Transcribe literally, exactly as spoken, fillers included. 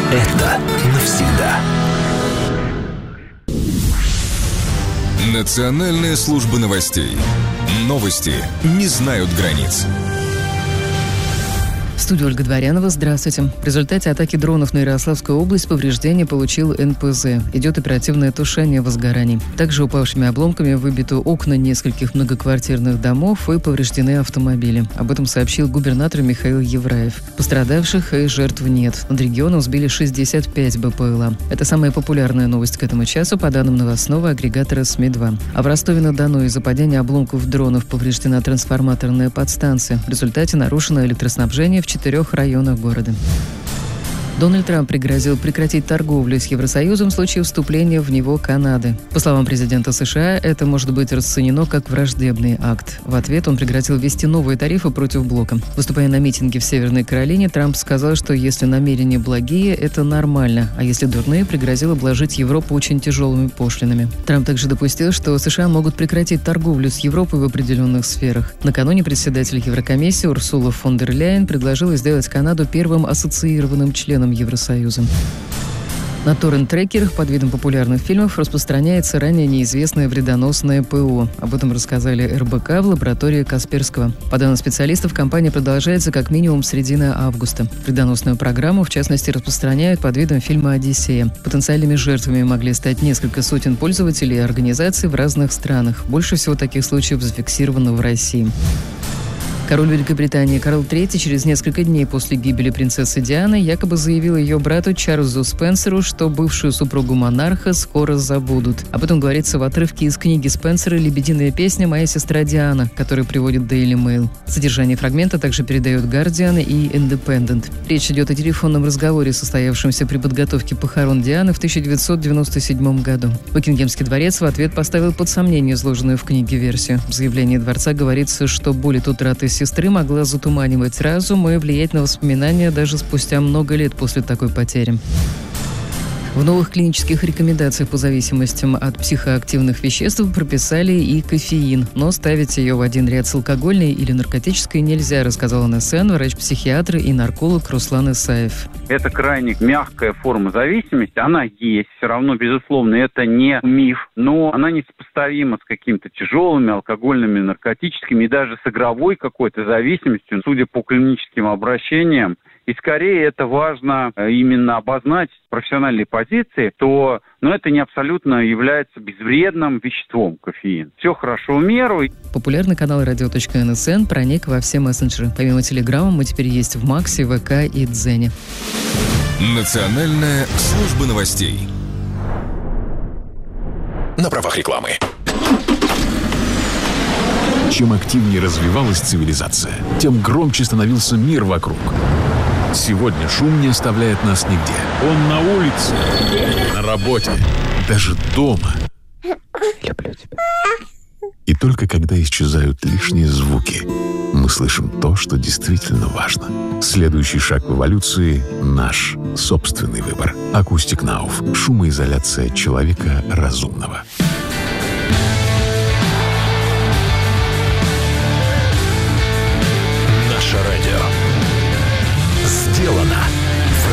Это навсегда. Национальная служба новостей. Новости не знают границ. В студии Ольга Дворянова. Здравствуйте. В результате атаки дронов на Ярославскую область повреждения получил эн пэ зэ. Идет оперативное тушение возгораний. Также упавшими обломками выбиты окна нескольких многоквартирных домов и повреждены автомобили. Об этом сообщил губернатор Михаил Евраев. Пострадавших и жертв нет. Над регионом сбили шестьдесят пять бэ пэ эл а. Это самая популярная новость к этому часу по данным новостного агрегатора эс эм и два. А в Ростове-на-Дону из-за падения обломков дронов повреждена трансформаторная подстанция. В результате нарушено электроснабжение в четырех районах города. Дональд Трамп пригрозил прекратить торговлю с Евросоюзом в случае вступления в него Канады. По словам президента США, это может быть расценено как враждебный акт. В ответ он пригрозил ввести новые тарифы против блока. Выступая на митинге в Северной Каролине, Трамп сказал, что если намерения благие, это нормально, а если дурные, пригрозил обложить Европу очень тяжелыми пошлинами. Трамп также допустил, что США могут прекратить торговлю с Европой в определенных сферах. Накануне председатель Еврокомиссии Урсула фон дер Ляйен предложила сделать Канаду первым ассоциированным членом Евросоюза. На торрент-трекерах под видом популярных фильмов распространяется ранее неизвестное вредоносное пэ о. Об этом рассказали эр бэ ка в лаборатории Касперского. По данным специалистов, кампания продолжается как минимум с середины августа. Вредоносную программу, в частности, распространяют под видом фильма «Одиссея». Потенциальными жертвами могли стать несколько сотен пользователей и организаций в разных странах. Больше всего таких случаев зафиксировано в России. Король Великобритании Карл третий через несколько дней после гибели принцессы Дианы якобы заявил ее брату Чарльзу Спенсеру, что бывшую супругу монарха скоро забудут. Об этом говорится в отрывке из книги Спенсера «Лебединая песня. Моя сестра Диана», который приводит Daily Mail. Содержание фрагмента также передают Guardian и Independent. Речь идет о телефонном разговоре, состоявшемся при подготовке похорон Дианы в тысяча девятьсот девяносто седьмом году. Букингемский дворец в ответ поставил под сомнение изложенную в книге версию. В заявлении дворца говорится, что боль от утраты сестры могла затуманивать разум и влиять на воспоминания даже спустя много лет после такой потери. В новых клинических рекомендациях по зависимостям от психоактивных веществ прописали и кофеин, но ставить ее в один ряд с алкогольной или наркотической нельзя, рассказал эн эс эн врач-психиатр и нарколог Руслан Исаев. Это крайне мягкая форма зависимости, она есть, все равно, безусловно, это не миф, но она несопоставима с какими-то тяжелыми алкогольными, наркотическими и даже с игровой какой-то зависимостью, судя по клиническим обращениям. И скорее это важно именно обозначить профессиональные позиции, то но это не абсолютно является безвредным веществом кофеин. Все хорошо в меру. Популярный канал радио.нсн проник во все мессенджеры. Помимо Телеграма мы теперь есть в Максе, вэ ка и Дзене. Национальная служба новостей. На правах рекламы. Чем активнее развивалась цивилизация, тем громче становился мир вокруг. Сегодня шум не оставляет нас нигде. Он на улице, на работе, даже дома. Люблю тебя. И только когда исчезают лишние звуки, мы слышим то, что действительно важно. Следующий шаг в эволюции — наш собственный выбор. Acoustic Nauf. Шумоизоляция человека разумного. Наше радио сделано